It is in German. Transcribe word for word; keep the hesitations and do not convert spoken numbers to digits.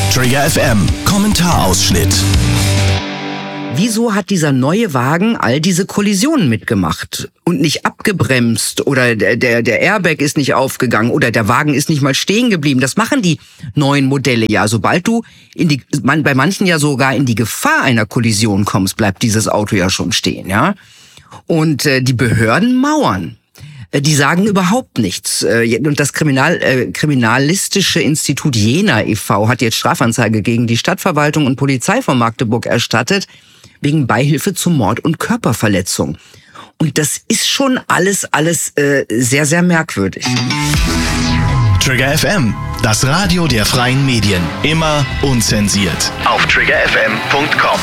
Trigger F M Kommentarausschnitt. Wieso hat dieser neue Wagen all diese Kollisionen mitgemacht und nicht abgebremst oder der, der, der Airbag ist nicht aufgegangen oder der Wagen ist nicht mal stehen geblieben? Das machen die neuen Modelle ja. Sobald du in die, man, bei manchen ja sogar in die Gefahr einer Kollision kommst, bleibt dieses Auto ja schon stehen, ja. Und äh, die Behörden mauern. Die sagen überhaupt nichts. Und das Kriminal, äh, Kriminalistische Institut Jena e V hat jetzt Strafanzeige gegen die Stadtverwaltung und Polizei von Magdeburg erstattet, wegen Beihilfe zum Mord und Körperverletzung. Und das ist schon alles, alles äh, sehr, sehr merkwürdig. Trigger F M, das Radio der freien Medien. Immer unzensiert. Auf trigger f m punkt com.